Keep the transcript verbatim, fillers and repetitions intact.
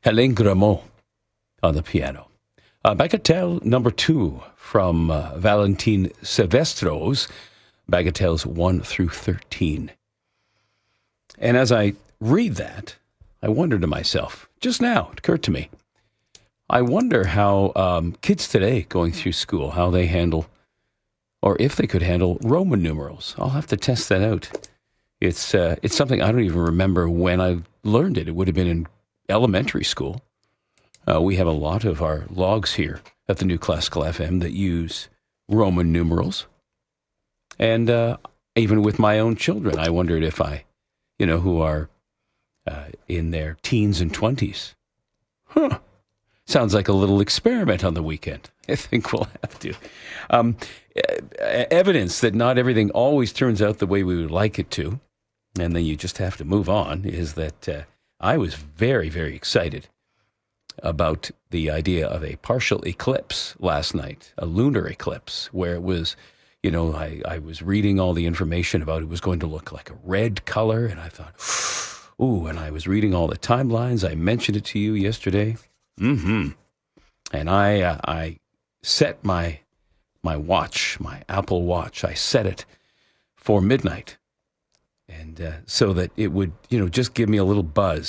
Hélène Grimaud on the piano. Uh, Bagatelle number two from uh, Valentin Silvestros, Bagatelles one through thirteen. And as I read that, I wonder to myself, just now, it occurred to me, I wonder how um, kids today going through school, how they handle, or if they could handle Roman numerals. I'll have to test that out. It's uh, it's something I don't even remember when I learned it. It would have been in elementary school. Uh, we have a lot of our logs here at the New Classical F M that use Roman numerals. And uh, even with my own children, I wondered if I, you know, who are uh, in their teens and twenties. Huh. Sounds like a little experiment on the weekend. I think we'll have to. Um, evidence that not everything always turns out the way we would like it to, and then you just have to move on, is that uh, I was very, very excited about the idea of a partial eclipse last night, a lunar eclipse, where it was, you know, I, I was reading all the information about it was going to look like a red color, and I thought, ooh, and I was reading all the timelines. I mentioned it to you yesterday. Mm-hmm. And I uh, I set my my watch, my Apple Watch, I set it for midnight, and uh, so that it would, you know, just give me a little buzz